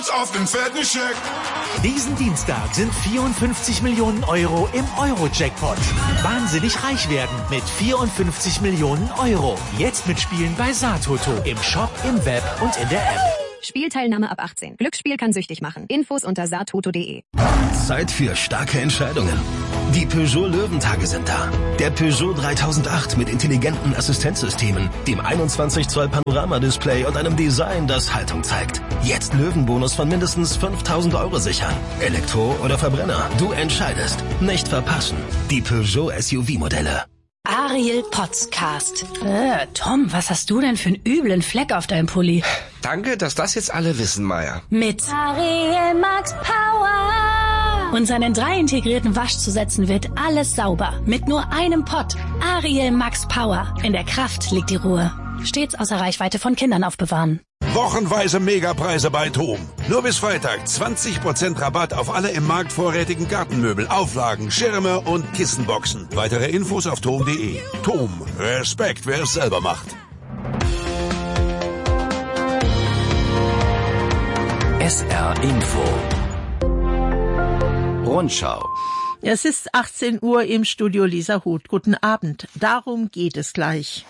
Auf den fetten Scheck. Diesen Dienstag sind 54 Millionen Euro im Euro-Jackpot. Wahnsinnig reich werden mit 54 Millionen Euro. Jetzt mitspielen bei Satoto. Im Shop, im Web und in der App. Spielteilnahme ab 18. Glücksspiel kann süchtig machen. Infos unter satoto.de. Zeit für starke Entscheidungen. Die Peugeot Löwentage sind da. Der Peugeot 3008 mit intelligenten Assistenzsystemen, dem 21 Zoll Panoramadisplay und einem Design, das Haltung zeigt. Jetzt Löwenbonus von mindestens 5.000 Euro sichern. Elektro oder Verbrenner, du entscheidest. Nicht verpassen. Die Peugeot SUV-Modelle. Ariel Podcast. Tom, was hast du denn für einen üblen Fleck auf deinem Pulli? Danke, dass das jetzt alle wissen, Maya. Mit Ariel Max Power. Und seinen 3 integrierten Waschzusätzen wird alles sauber. Mit nur einem Pott. Ariel Max Power. In der Kraft liegt die Ruhe. Stets außer Reichweite von Kindern aufbewahren. Wochenweise Megapreise bei TOM. Nur bis Freitag 20% Rabatt auf alle im Markt vorrätigen Gartenmöbel, Auflagen, Schirme und Kissenboxen. Weitere Infos auf tom.de. TOM. Respekt, wer es selber macht. SR Info. Rundschau. Es ist 18 Uhr im Studio Lisa Huth. Guten Abend. Darum geht es gleich.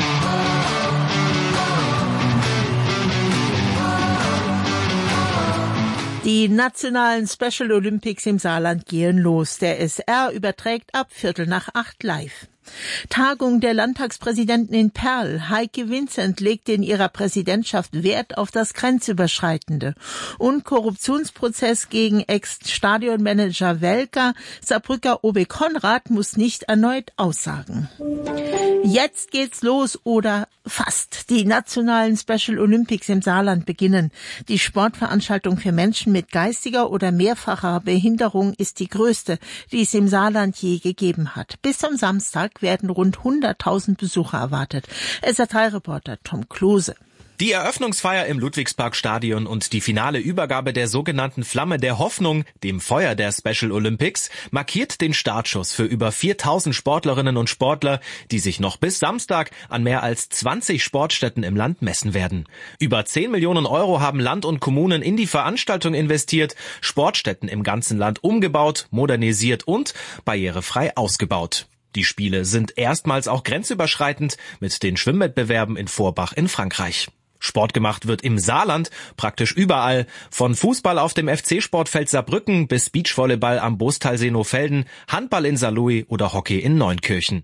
Die nationalen Special Olympics im Saarland gehen los. Der SR überträgt ab 7:45 live. Tagung der Landtagspräsidenten in Perl. Heike Vincent legte in ihrer Präsidentschaft Wert auf das Grenzüberschreitende. Und Korruptionsprozess gegen Ex-Stadionmanager Welker. Saarbrücker Obe Konrad muss nicht erneut aussagen. Jetzt geht's los oder fast. Die nationalen Special Olympics im Saarland beginnen. Die Sportveranstaltung für Menschen mit geistiger oder mehrfacher Behinderung ist die größte, die es im Saarland je gegeben hat. Bis zum Samstag werden rund 100.000 Besucher erwartet. SR3-Reporter Tom Klose. Die Eröffnungsfeier im Ludwigsparkstadion und die finale Übergabe der sogenannten Flamme der Hoffnung, dem Feuer der Special Olympics, markiert den Startschuss für über 4.000 Sportlerinnen und Sportler, die sich noch bis Samstag an mehr als 20 Sportstätten im Land messen werden. Über 10 Millionen Euro haben Land und Kommunen in die Veranstaltung investiert, Sportstätten im ganzen Land umgebaut, modernisiert und barrierefrei ausgebaut. Die Spiele sind erstmals auch grenzüberschreitend mit den Schwimmwettbewerben in Forbach in Frankreich. Sport gemacht wird im Saarland praktisch überall, von Fußball auf dem FC-Sportfeld Saarbrücken bis Beachvolleyball am Bostalsee Nohfelden, Handball in Saarlouis oder Hockey in Neunkirchen.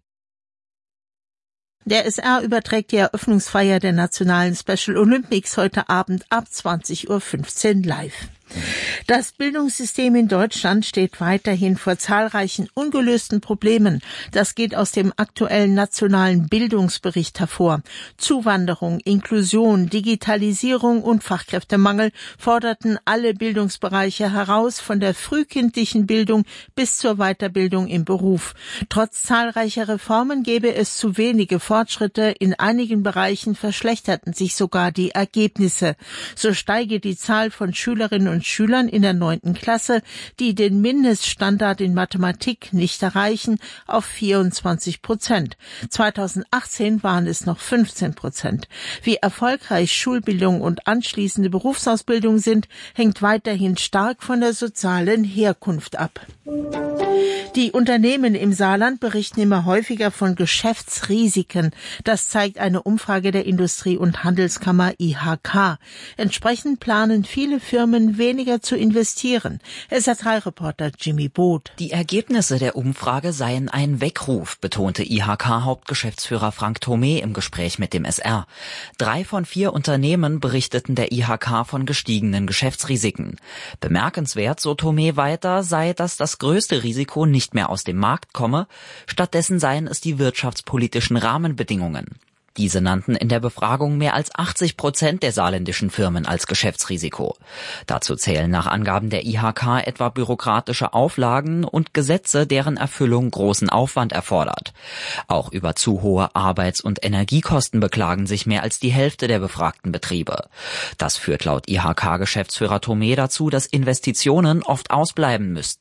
Der SR überträgt die Eröffnungsfeier der nationalen Special Olympics heute Abend ab 20:15 Uhr live. Das Bildungssystem in Deutschland steht weiterhin vor zahlreichen ungelösten Problemen. Das geht aus dem aktuellen nationalen Bildungsbericht hervor. Zuwanderung, Inklusion, Digitalisierung und Fachkräftemangel forderten alle Bildungsbereiche heraus, von der frühkindlichen Bildung bis zur Weiterbildung im Beruf. Trotz zahlreicher Reformen gäbe es zu wenige Fortschritte. In einigen Bereichen verschlechterten sich sogar die Ergebnisse. So steige die Zahl von Schülerinnen und Schülern in der 9. Klasse, die den Mindeststandard in Mathematik nicht erreichen, auf 24%. 2018 waren es noch 15%. Wie erfolgreich Schulbildung und anschließende Berufsausbildung sind, hängt weiterhin stark von der sozialen Herkunft ab. Die Unternehmen im Saarland berichten immer häufiger von Geschäftsrisiken. Das zeigt eine Umfrage der Industrie- und Handelskammer IHK. Entsprechend planen viele Firmen weniger zu investieren. SR3-Reporter Jimmy Boot. Die Ergebnisse der Umfrage seien ein Weckruf, betonte IHK-Hauptgeschäftsführer Frank Thomé im Gespräch mit dem SR. 3 von 4 Unternehmen berichteten der IHK von gestiegenen Geschäftsrisiken. Bemerkenswert, so Thomé weiter, sei, dass das größte Risiko nicht mehr aus dem Markt komme, stattdessen seien es die wirtschaftspolitischen Rahmenbedingungen. Diese nannten in der Befragung mehr als 80% der saarländischen Firmen als Geschäftsrisiko. Dazu zählen nach Angaben der IHK etwa bürokratische Auflagen und Gesetze, deren Erfüllung großen Aufwand erfordert. Auch über zu hohe Arbeits- und Energiekosten beklagen sich mehr als die Hälfte der befragten Betriebe. Das führt laut IHK-Geschäftsführer Thomé dazu, dass Investitionen oft ausbleiben müssten.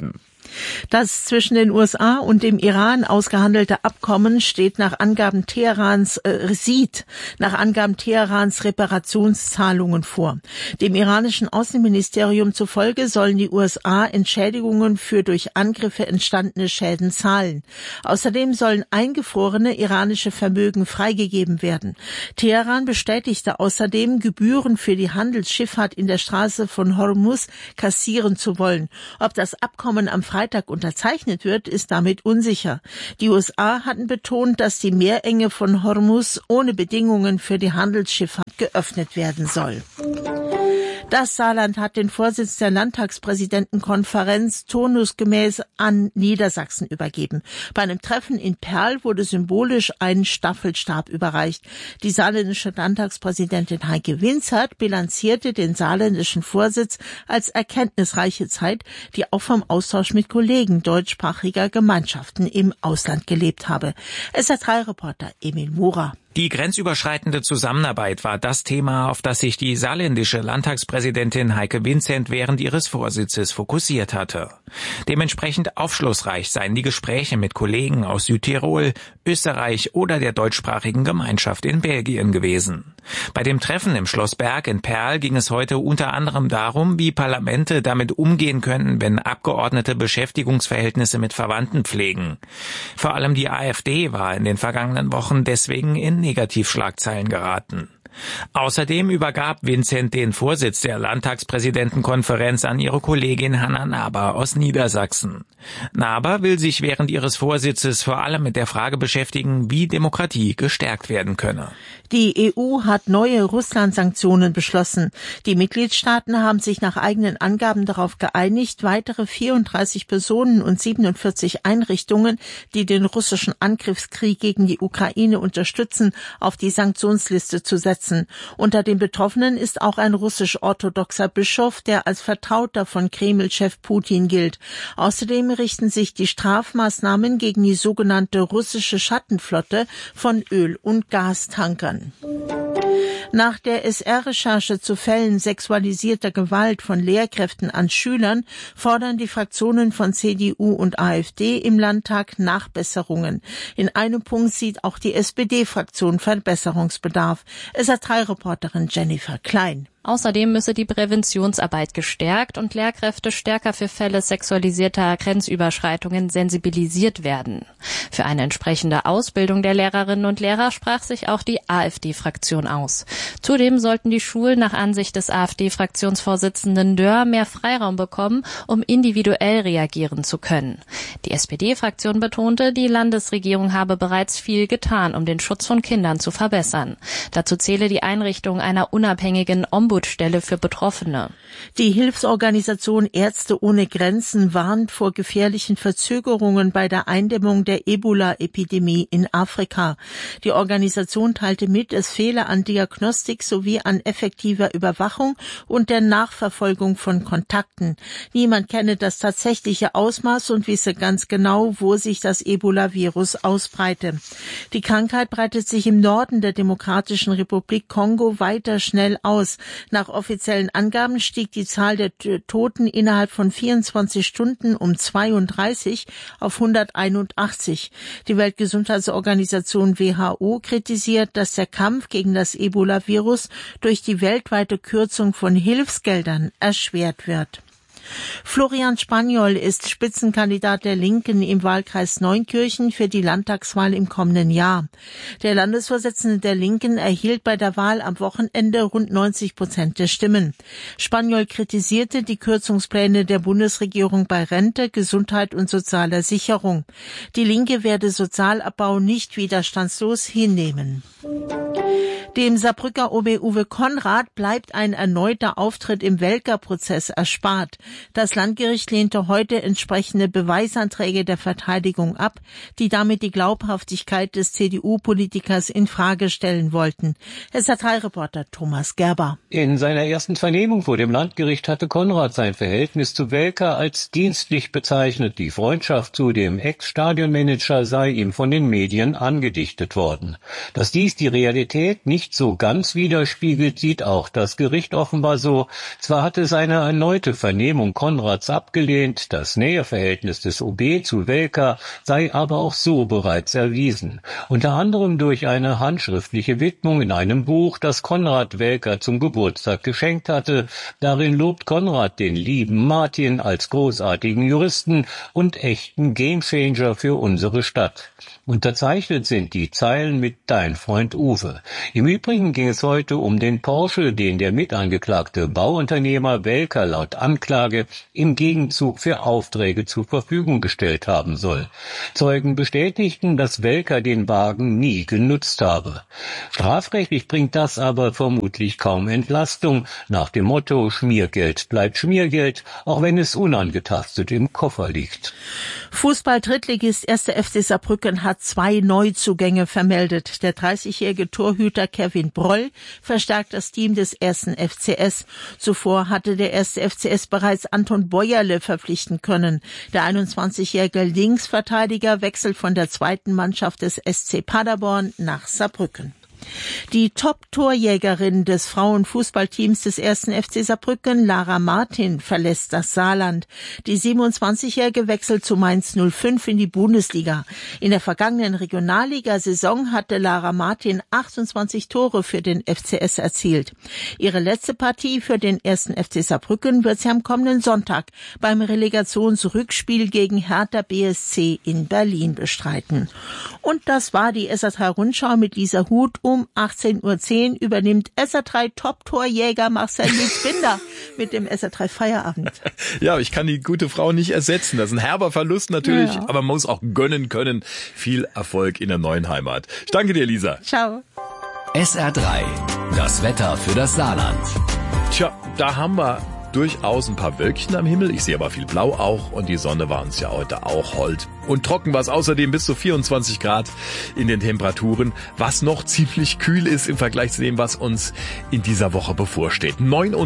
Das zwischen den USA und dem Iran ausgehandelte Abkommen sieht nach Angaben Teherans Reparationszahlungen vor. Dem iranischen Außenministerium zufolge sollen die USA Entschädigungen für durch Angriffe entstandene Schäden zahlen. Außerdem sollen eingefrorene iranische Vermögen freigegeben werden. Teheran bestätigte außerdem, Gebühren für die Handelsschifffahrt in der Straße von Hormuz kassieren zu wollen. Ob das Abkommen am Freitag unterzeichnet wird, ist damit unsicher. Die USA hatten betont, dass die Meerenge von Hormuz ohne Bedingungen für die Handelsschifffahrt geöffnet werden soll. Das Saarland hat den Vorsitz der Landtagspräsidentenkonferenz turnusgemäß an Niedersachsen übergeben. Bei einem Treffen in Perl wurde symbolisch ein Staffelstab überreicht. Die saarländische Landtagspräsidentin Heike Winzert bilanzierte den saarländischen Vorsitz als erkenntnisreiche Zeit, die auch vom Austausch mit Kollegen deutschsprachiger Gemeinschaften im Ausland gelebt habe. SR3-Reporter Emil Mura. Die grenzüberschreitende Zusammenarbeit war das Thema, auf das sich die saarländische Landtagspräsidentin Heike Winzent während ihres Vorsitzes fokussiert hatte. Dementsprechend aufschlussreich seien die Gespräche mit Kollegen aus Südtirol, Österreich oder der deutschsprachigen Gemeinschaft in Belgien gewesen. Bei dem Treffen im Schloss Berg in Perl ging es heute unter anderem darum, wie Parlamente damit umgehen können, wenn Abgeordnete Beschäftigungsverhältnisse mit Verwandten pflegen. Vor allem die AfD war in den vergangenen Wochen deswegen in Negativschlagzeilen geraten. Außerdem übergab Winzent den Vorsitz der Landtagspräsidentenkonferenz an ihre Kollegin Hanna Naber aus Niedersachsen. Naber will sich während ihres Vorsitzes vor allem mit der Frage beschäftigen, wie Demokratie gestärkt werden könne. Die EU hat neue Russland-Sanktionen beschlossen. Die Mitgliedstaaten haben sich nach eigenen Angaben darauf geeinigt, weitere 34 Personen und 47 Einrichtungen, die den russischen Angriffskrieg gegen die Ukraine unterstützen, auf die Sanktionsliste zu setzen. Unter den Betroffenen ist auch ein russisch-orthodoxer Bischof, der als Vertrauter von Kreml-Chef Putin gilt. Außerdem richten sich die Strafmaßnahmen gegen die sogenannte russische Schattenflotte von Öl- und Gastankern. Nach der SR-Recherche zu Fällen sexualisierter Gewalt von Lehrkräften an Schülern fordern die Fraktionen von CDU und AfD im Landtag Nachbesserungen. In einem Punkt sieht auch die SPD-Fraktion Verbesserungsbedarf. SR3-Reporterin Jennifer Klein. Außerdem müsse die Präventionsarbeit gestärkt und Lehrkräfte stärker für Fälle sexualisierter Grenzüberschreitungen sensibilisiert werden. Für eine entsprechende Ausbildung der Lehrerinnen und Lehrer sprach sich auch die AfD-Fraktion aus. Zudem sollten die Schulen nach Ansicht des AfD-Fraktionsvorsitzenden Dörr mehr Freiraum bekommen, um individuell reagieren zu können. Die SPD-Fraktion betonte, die Landesregierung habe bereits viel getan, um den Schutz von Kindern zu verbessern. Dazu zähle die Einrichtung einer unabhängigen Ombudsstelle für Betroffene. Die Hilfsorganisation Ärzte ohne Grenzen warnt vor gefährlichen Verzögerungen bei der Eindämmung der Ebola-Epidemie in Afrika. Die Organisation teilte mit, es fehle an Diagnostik sowie an effektiver Überwachung und der Nachverfolgung von Kontakten. Niemand kenne das tatsächliche Ausmaß und wisse ganz genau, wo sich das Ebola-Virus ausbreite. Die Krankheit breitet sich im Norden der Demokratischen Republik Kongo weiter schnell aus. Nach offiziellen Angaben stieg die Zahl der Toten innerhalb von 24 Stunden um 32 auf 181. Die Weltgesundheitsorganisation WHO kritisiert, dass der Kampf gegen das Ebola-Virus durch die weltweite Kürzung von Hilfsgeldern erschwert wird. Florian Spaniol ist Spitzenkandidat der Linken im Wahlkreis Neunkirchen für die Landtagswahl im kommenden Jahr. Der Landesvorsitzende der Linken erhielt bei der Wahl am Wochenende rund 90% der Stimmen. Spaniol kritisierte die Kürzungspläne der Bundesregierung bei Rente, Gesundheit und sozialer Sicherung. Die Linke werde Sozialabbau nicht widerstandslos hinnehmen. Dem Saarbrücker OB Uwe Konrad bleibt ein erneuter Auftritt im Welker-Prozess erspart. Das Landgericht lehnte heute entsprechende Beweisanträge der Verteidigung ab, die damit die Glaubhaftigkeit des CDU-Politikers in Frage stellen wollten. SR3-Reporter Thomas Gerber. In seiner ersten Vernehmung vor dem Landgericht hatte Konrad sein Verhältnis zu Welker als dienstlich bezeichnet. Die Freundschaft zu dem Ex-Stadionmanager sei ihm von den Medien angedichtet worden. Dass dies die Realität nicht nicht so ganz widerspiegelt, sieht auch das Gericht offenbar so. Zwar hatte seine erneute Vernehmung Konrads abgelehnt, das Näheverhältnis des OB zu Welker sei aber auch so bereits erwiesen. Unter anderem durch eine handschriftliche Widmung in einem Buch, das Konrad Welker zum Geburtstag geschenkt hatte. Darin lobt Konrad den lieben Martin als großartigen Juristen und echten Gamechanger für unsere Stadt. Unterzeichnet sind die Zeilen mit Dein Freund Uwe. Im Übrigen ging es heute um den Porsche, den der mitangeklagte Bauunternehmer Welker laut Anklage im Gegenzug für Aufträge zur Verfügung gestellt haben soll. Zeugen bestätigten, dass Welker den Wagen nie genutzt habe. Strafrechtlich bringt das aber vermutlich kaum Entlastung, nach dem Motto Schmiergeld bleibt Schmiergeld, auch wenn es unangetastet im Koffer liegt. Fußball-Drittligist 1. FC Saarbrücken hat 2 Neuzugänge vermeldet. Der 30-jährige Torhüter Kevin Broll verstärkt das Team des 1. FCS. Zuvor hatte der 1. FCS bereits Anton Bäuerle verpflichten können. Der 21-jährige Linksverteidiger wechselt von der 2. Mannschaft des SC Paderborn nach Saarbrücken. Die Top-Torjägerin des Frauenfußballteams des 1. FC Saarbrücken, Lara Martin, verlässt das Saarland. Die 27-Jährige wechselt zu Mainz 05 in die Bundesliga. In der vergangenen Regionalliga-Saison hatte Lara Martin 28 Tore für den FCS erzielt. Ihre letzte Partie für den 1. FC Saarbrücken wird sie am kommenden Sonntag beim Relegationsrückspiel gegen Hertha BSC in Berlin bestreiten. Und das war die SR3-Rundschau mit Lisa Huth. Um 18.10 Uhr übernimmt SR3 Top-Torjäger Marcel Lutz-Binder mit dem SR3 Feierabend. Ja, ich kann die gute Frau nicht ersetzen. Das ist ein herber Verlust natürlich, ja. Aber man muss auch gönnen können. Viel Erfolg in der neuen Heimat. Ich danke dir, Lisa. Ciao. SR3, das Wetter für das Saarland. Tja, da haben wir durchaus ein paar Wölkchen am Himmel. Ich sehe aber viel Blau auch und die Sonne war uns ja heute auch hold. Und trocken war es außerdem bis zu 24 Grad in den Temperaturen, was noch ziemlich kühl ist im Vergleich zu dem, was uns in dieser Woche bevorsteht.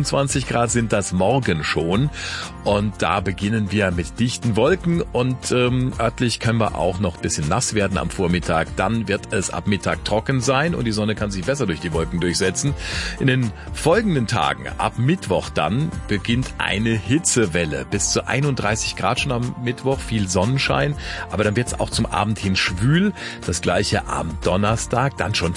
29 Grad sind das morgen schon und da beginnen wir mit dichten Wolken und örtlich können wir auch noch ein bisschen nass werden am Vormittag. Dann wird es ab Mittag trocken sein und die Sonne kann sich besser durch die Wolken durchsetzen. In den folgenden Tagen, ab Mittwoch dann, beginnt eine Hitzewelle. Bis zu 31 Grad schon am Mittwoch, viel Sonnenschein. Aber dann wird es auch zum Abend hin schwül. Das gleiche am Donnerstag, dann schon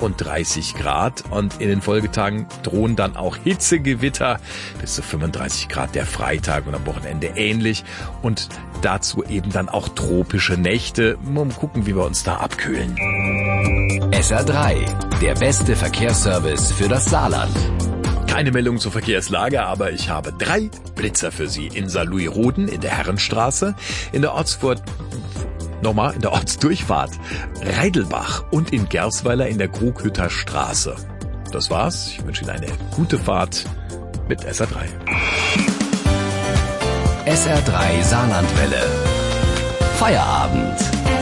34 Grad. Und in den Folgetagen drohen dann auch Hitzegewitter. Bis zu 35 Grad der Freitag und am Wochenende ähnlich. Und dazu eben dann auch tropische Nächte. Mal gucken, wie wir uns da abkühlen. SR3, der beste Verkehrsservice für das Saarland. Keine Meldung zur Verkehrslage, aber ich habe 3 Blitzer für Sie. In Saarlouis-Roden, in der Herrenstraße, in der Ortsdurchfahrt Reidelbach und in Gersweiler in der Krughütter Straße. Das war's. Ich wünsche Ihnen eine gute Fahrt mit SR3. SR3 Saarlandwelle. Feierabend.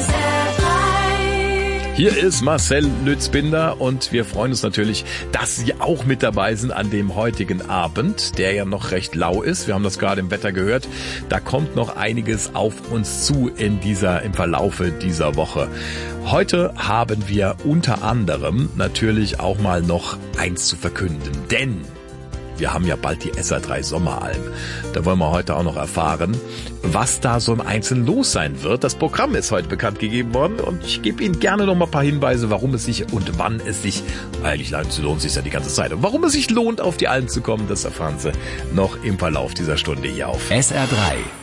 Hier ist Marcel Lutz-Binder und wir freuen uns natürlich, dass Sie auch mit dabei sind an dem heutigen Abend, der ja noch recht lau ist. Wir haben das gerade im Wetter gehört. Da kommt noch einiges auf uns zu im Verlaufe dieser Woche. Heute haben wir unter anderem natürlich auch mal noch eins zu verkünden, denn wir haben ja bald die SR3 Sommeralm. Da wollen wir heute auch noch erfahren, was da so im Einzelnen los sein wird. Das Programm ist heute bekannt gegeben worden und ich gebe Ihnen gerne noch mal ein paar Hinweise, warum es sich und wann es sich, eigentlich lohnt sich ja die ganze Zeit, und warum es sich lohnt, auf die Alm zu kommen, das erfahren Sie noch im Verlauf dieser Stunde hier auf SR3.